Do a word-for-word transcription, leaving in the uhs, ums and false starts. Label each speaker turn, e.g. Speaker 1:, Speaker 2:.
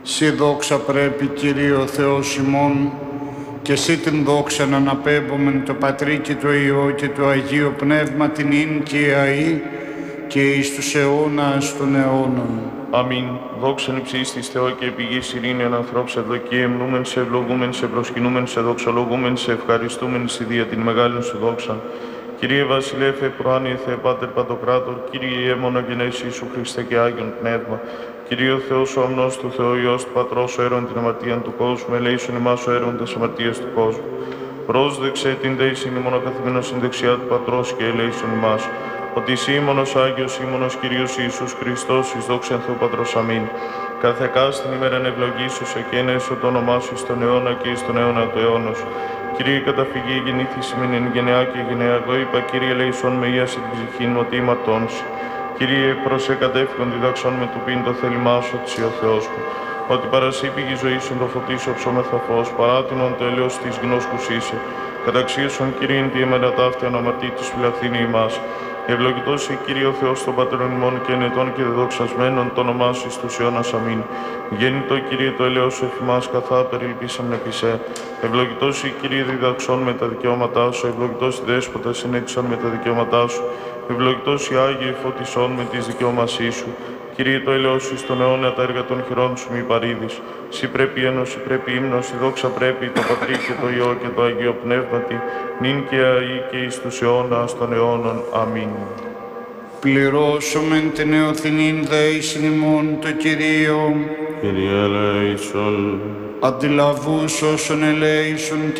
Speaker 1: Συ δόξα πρέπει, Κύριε ο Θεός ημών, και Συ την δόξα να αναπέμπομεν το Πατρί και το Υιό και το Αγίο Πνεύμα την ίν και αΐ και εις τους αιώνας των αιώνων.
Speaker 2: Αμήν. Δόξαν υψίστης Θεό και πηγής ειρήνη ανθρώπους ευδοκία, εμνούμεν σε, ευλογούμεν σε, προσκυνούμεν σε, δοξολογούμεν σε, ευχαριστούμεν σε δια την μεγάλη σου δόξα. Κύριε Βασιλεύε, προάνιε Θεέ Πάτερ Παντοκράτορ, Κύριε Ιεμόνα γενέση Ιησού Χριστέ και Άγιον Πνεύμα, Κύριε ο Θεός ο αμνός του Θεού Υιός του Πατρός, ο αίρον την αμαρτίαν του κόσμου, ελέησον εμάς ο αίρον τας αμαρτίας του κόσμου. Πρόσδεξε την δέησιν ημών καθημένος στην δεξιά του Πατρός και ελέησον εμάς, ότι εσύ ήμωνος Άγιος, ήμωνος Κύριος Ιησούς Χριστός, εις δόξαν Θεού Πατρός. Αμήν. Κάθε κάστην ημέραν ευλογήσουσε και ενέσω το όνομά σου στον αιώνα και εις τον αιώνα του αιώνος. Κύριε, καταφυγή γεννήθηση μεν εν γενεά και γενεά, εγώ είπα, Κύριε, ελέησον με ίαση την ψυχήν μου, ότι ήματόν σου. Κύριε, προσέ κατεύχον διδάξον με του πίν το θέλημά σου, ότι ο Θεός μου. Ότι παρασύ πηγή ζωή σου το φωτίσω ψώμεθα φως, παράτινον το έλεος της γνώσκους είσαι. Καταξίωσον, Κύριε, τη εμένα ταύτη αναμαρτήτης φυλαχθήνη ημάς. Ευλογητός η Κύριε ο Θεός των πατέρων ημών και ενετών και δεδοξασμένων το όνομά σου εις τους αιώνας. Αμήν. Γέννητο Κύριε το ελαιός σου εφημάς καθά περιλυπήσαμεν επί σε. Ευλογητός η Κύριε διδαξών με τα δικαιώματά σου. Ευλογητός η Δέσποτα συνέξαν με τα δικαιώματά σου. Ευλογητός η Άγιε φωτισών με τις δικαιώμασή σου. Κύριε το ελαιός σου στον αιώνα τα έργα των χειρών σου μη παρήδεις. Συ πρέπει ένωση, πρέπει ύμνος, η δόξα πρέπει το Πατρί και το Υιό και το Αγίο Πνεύματι, νυν και αεί και εις τους αιώνας των αιώνων. Αμήν.
Speaker 1: Πληρώσομεν την νεοθυνήν δέησιν ημών το Κυρίο,
Speaker 3: Κύριε ελέησον.
Speaker 1: αντιλαβούς όσων ελέησον